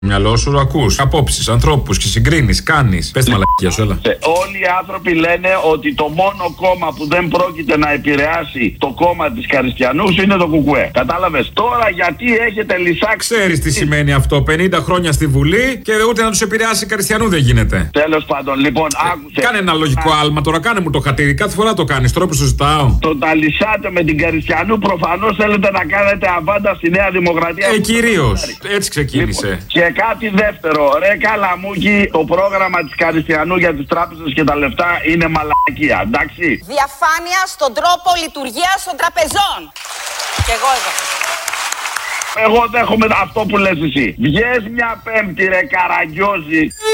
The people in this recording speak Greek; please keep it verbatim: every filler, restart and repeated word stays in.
Μυαλό σου ακούς απόψεις, ανθρώπους και συγκρίνεις, κάνεις. Πες τη μαλακία σου, έλα. Όλοι οι άνθρωποι λένε ότι το μόνο κόμμα που δεν πρόκειται να επηρεάσει το κόμμα της Καριστιανούς είναι το Κουκουέ. Κατάλαβες? Τώρα γιατί έχετε λυσάξει. Ξέρεις τι σημαίνει αυτό? πενήντα χρόνια στη Βουλή και ούτε να τους επηρεάσει Καριστιανού δεν γίνεται. Τέλος πάντων, λοιπόν, άκουσε. Κάνε ένα λογικό άλμα τώρα, κάνε μου το χατήρι. Κάθε φορά το κάνεις, τώρα που σου ζητάω. Το τα λυσάτε με την Καριστιανού, προφανώς θέλετε να κάνετε αβάντα στη Νέα Δημοκρατία. Ε, κυρίως. Έτσι ξεκίνησε. Λοιπόν, και κάτι δεύτερο, ρε Καλαμούκι, το πρόγραμμα της Καριστιανού για τις τράπεζες και τα λεφτά είναι μαλακία, εντάξει. Διαφάνεια στον τρόπο λειτουργίας των τραπεζών. Και εγώ εδώ. Εγώ δέχομαι αυτό που λες εσύ. Βγες μια πέμπτη ρε Καραγκιόζη.